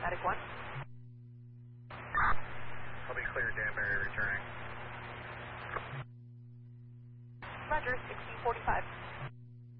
Medic 1. I'll be clear, Danbury returning. Roger, 1645.